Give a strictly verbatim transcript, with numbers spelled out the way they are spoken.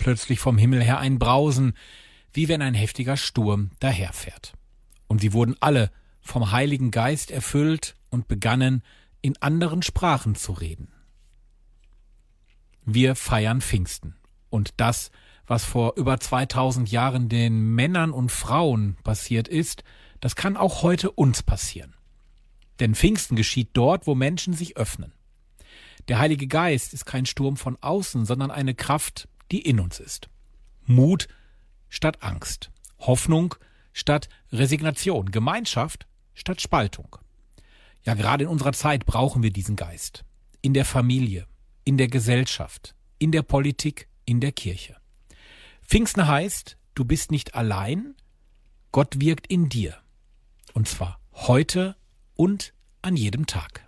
plötzlich vom Himmel her ein Brausen, wie wenn ein heftiger Sturm daherfährt. Und sie wurden alle vom Heiligen Geist erfüllt und begannen, in anderen Sprachen zu reden. Wir feiern Pfingsten. Und das, was vor über zweitausend Jahren den Männern und Frauen passiert ist, das kann auch heute uns passieren. Denn Pfingsten geschieht dort, wo Menschen sich öffnen. Der Heilige Geist ist kein Sturm von außen, sondern eine Kraft, die in uns ist. Mut statt Angst, Hoffnung statt Resignation, Gemeinschaft statt Spaltung. Ja, gerade in unserer Zeit brauchen wir diesen Geist. In der Familie, in der Gesellschaft, in der Politik, in der Kirche. Pfingsten heißt, du bist nicht allein, Gott wirkt in dir. Und zwar heute und an jedem Tag.